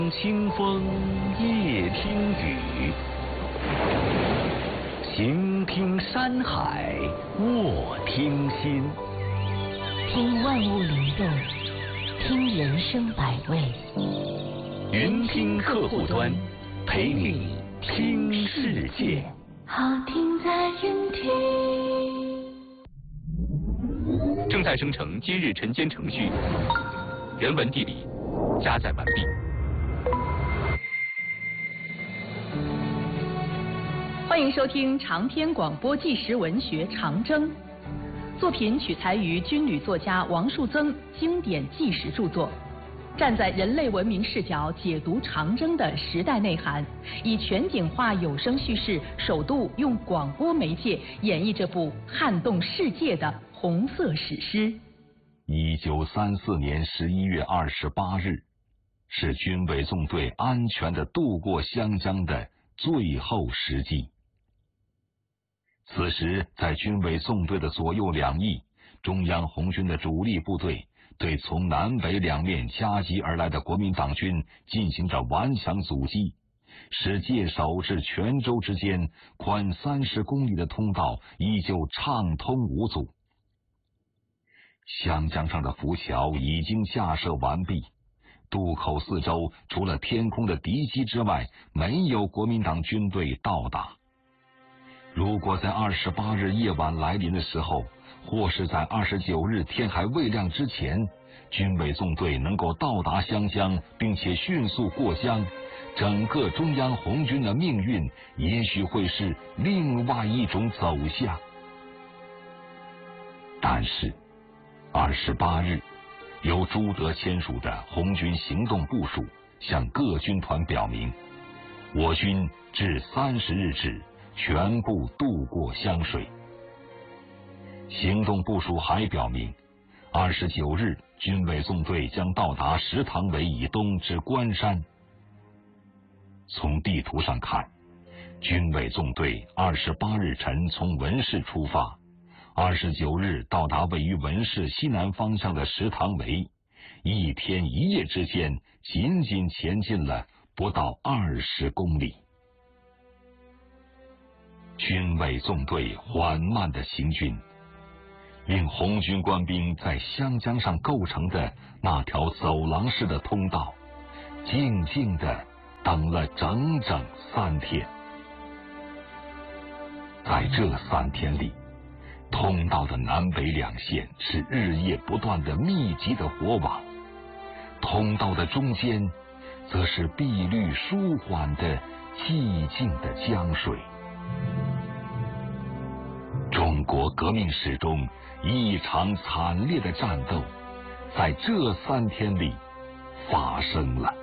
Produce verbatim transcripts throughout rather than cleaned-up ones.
清风夜听雨，行听山海卧听心。 听万物灵动，听人生百味。 云听客户端，陪你听世界。 好听在云听。 正在生成今日晨间程序，人文地理加载完毕。 欢迎收听长篇广播纪实文学《长征》，作品取材于军旅作家王树增经典纪实著作，站在人类文明视角解读长征的时代内涵，以全景化有声叙事，首度用广播媒介演绎这部撼动世界的红色史诗。 一九三四年十一月二十八日，是军委纵队安全地渡过湘江的最后时机。此时，在军委纵队的左右两翼，中央红军的主力部队对从南北两面夹击而来的国民党军进行着顽强阻击，使界首至泉州之间宽三十公里的通道依旧畅通无阻。湘江上的浮桥已经架设完毕，渡口四周除了天空的敌机之外，没有国民党军队到达。如果在二十八日夜晚来临的时候，或是在二十九日天还未亮之前，军委纵队能够到达湘江，并且迅速过江，整个中央红军的命运也许会是另外一种走向。但是二十八日，由朱德签署的红军行动部署向各军团表明，我军至三十日止全部渡过湘水。行动部署还表明，二十九日军委纵队将到达石塘尾以东之关山。从地图上看，军委纵队二十八日晨从文市出发，二十九日到达位于文市西南方向的石塘围，一天一夜之间仅仅前进了不到二十公里。军委纵队缓慢的行军，令红军官兵在湘江上构成的那条走廊式的通道，静静地等了整整三天。在这三天里，通道的南北两线是日夜不断的密集的火网，通道的中间则是碧绿舒缓的寂静的江水。中国革命史中一场惨烈的战斗在这三天里发生了。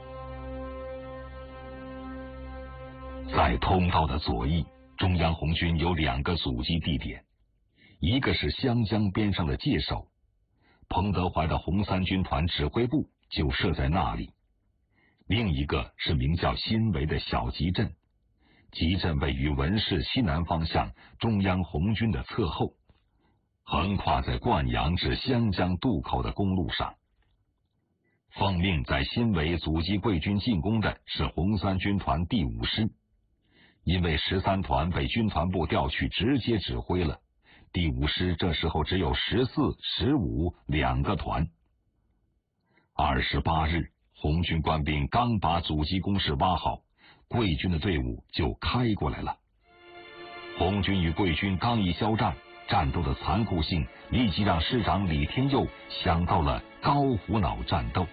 在通道的左翼，中央红军有两个阻击地点，一个是湘江边上的界首，彭德怀的红三军团指挥部就设在那里；另一个是名叫新围的小集镇，集镇位于文市西南方向中央红军的侧后，横跨在灌阳至湘江渡口的公路上。奉命在新围阻击桂军进攻的是红三军团第五师，因为十三团被军团部调去直接指挥了，第五师这时候只有十四、十五两个团。二十八日，红军官兵刚把阻击工事挖好，桂军的队伍就开过来了。红军与桂军刚一交战，战斗的残酷性立即让师长李天佑想到了高虎脑战斗。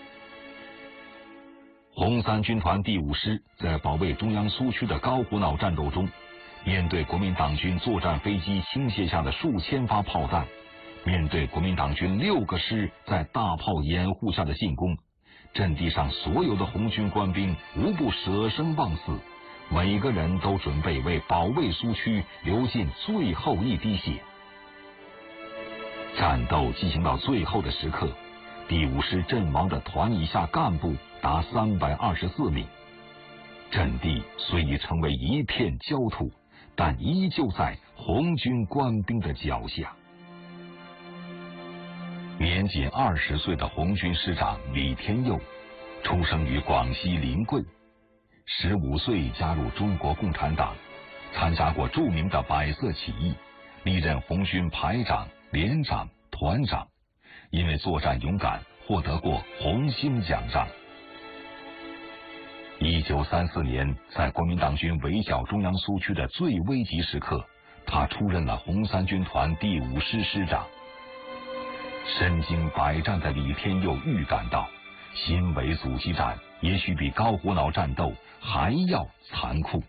红三军团第五师在保卫中央苏区的高虎脑战斗中，面对国民党军作战飞机倾泻下的数千发炮弹，面对国民党军六个师在大炮掩护下的进攻，阵地上所有的红军官兵无不舍生忘死，每个人都准备为保卫苏区流尽最后一滴血。战斗进行到最后的时刻，第五师阵亡的团以下干部达三百二十四名，阵地虽已成为一片焦土，但依旧在红军官兵的脚下。年仅二十岁的红军师长李天佑出生于广西临桂，十五岁加入中国共产党，参加过著名的百色起义，历任红军排长、连长、团长，因为作战勇敢，获得过红星奖章。一九三四年，在国民党军围剿中央苏区的最危急时刻，他出任了红三军团第五师师长。身经百战的李天佑预感到，新围阻击战也许比高虎脑战斗还要残酷。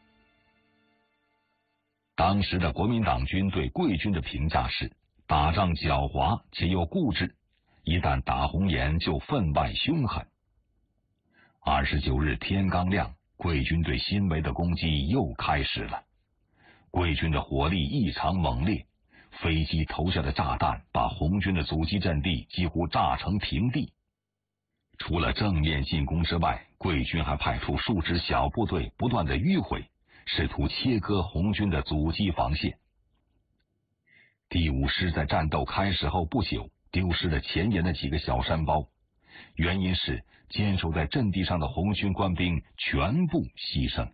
当时的国民党军对桂军的评价是：打仗狡猾且又固执，一旦打红眼就分外凶狠。二十九日天刚亮，桂军对新围的攻击又开始了。桂军的火力异常猛烈，飞机投下的炸弹把红军的阻击阵地几乎炸成平地。除了正面进攻之外，桂军还派出数支小部队不断的迂回，试图切割红军的阻击防线。第五师在战斗开始后不久，丢失了前沿的几个小山包，原因是坚守在阵地上的红军官兵全部牺牲。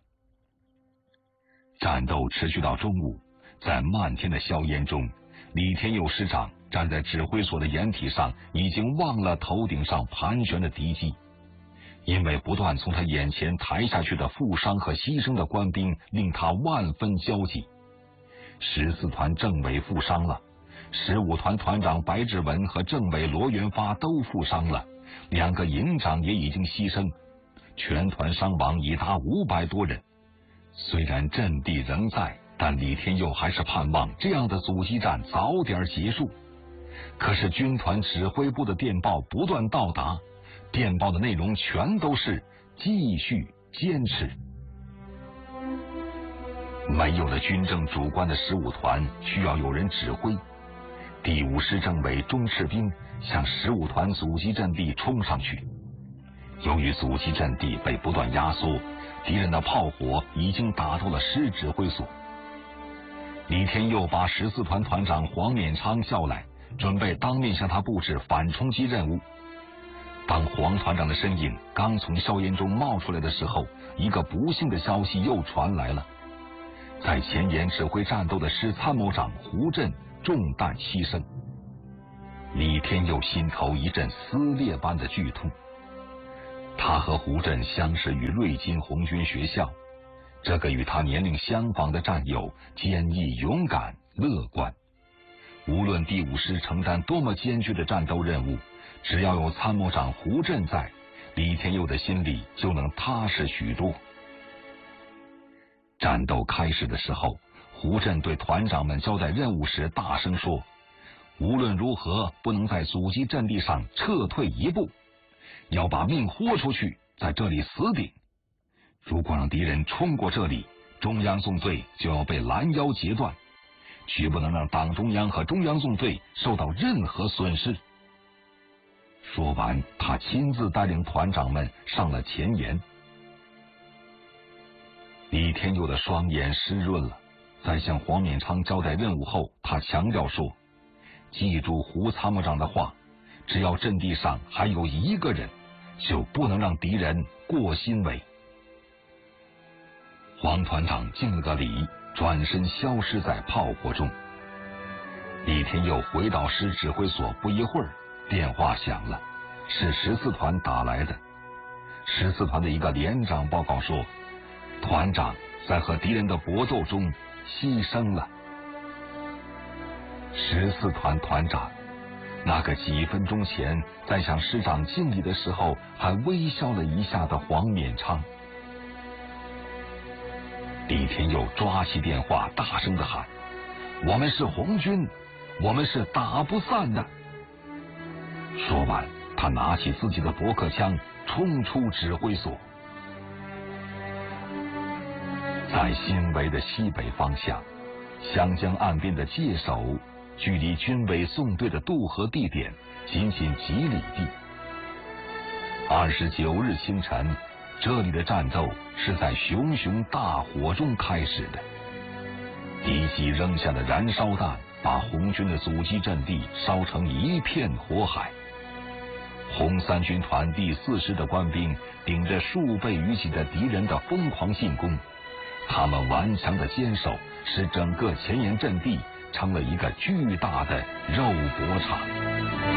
战斗持续到中午，在漫天的硝烟中，李天佑师长站在指挥所的掩体上，已经忘了头顶上盘旋的敌机。因为不断从他眼前抬下去的负伤和牺牲的官兵，令他万分焦急。十四团政委负伤了，十五团团长白志文和政委罗元发都负伤了，两个营长也已经牺牲，全团伤亡已达五百多人。虽然阵地仍在，但李天佑还是盼望这样的阻击战早点结束。可是军团指挥部的电报不断到达，电报的内容全都是继续坚持。没有了军政主官的十五团需要有人指挥，第五师政委钟赤兵向十五团阻击阵地冲上去。由于阻击阵地被不断压缩，敌人的炮火已经打到了师指挥所。李天佑把十四团团长黄勉昌叫来，准备当面向他布置反冲击任务。当黄团长的身影刚从硝烟中冒出来的时候，一个不幸的消息又传来了。在前沿指挥战斗的师参谋长胡震中弹牺牲。李天佑心头一阵撕裂般的剧痛。他和胡震相识于瑞金红军学校，这个与他年龄相仿的战友坚毅勇敢乐观。无论第五师承担多么艰巨的战斗任务，只要有参谋长胡震在，李天佑的心里就能踏实许多。战斗开始的时候，胡震对团长们交代任务时大声说：无论如何不能在阻击阵地上撤退一步，要把命豁出去，在这里死顶。如果让敌人冲过这里，中央纵队就要被拦腰截断，绝不能让党中央和中央纵队受到任何损失。说完，他亲自带领团长们上了前沿。李天佑的双眼湿润了，在向黄勉昌交代任务后，他强调说：记住胡参谋长的话，只要阵地上还有一个人，就不能让敌人过新围。黄团长敬了个礼，转身消失在炮火中。李天佑回到师指挥所不一会儿，电话响了，是十四团打来的。十四团的一个连长报告说，团长在和敌人的搏斗中牺牲了。十四团团长，那个几分钟前在向师长敬礼的时候还微笑了一下的黄勉昌。李天佑抓起电话大声地喊：我们是红军，我们是打不散的。说完，他拿起自己的驳壳枪冲出指挥所。在新围的西北方向，湘江岸边的界首距离军委纵队的渡河地点仅仅几里地。二十九日清晨，这里的战斗是在熊熊大火中开始的。敌机扔下的燃烧弹把红军的阻击阵地烧成一片火海。 红三军团第四师的官兵顶着数倍于己的敌人的疯狂进攻，他们顽强的坚守，使整个前沿阵地成了一个巨大的肉搏场。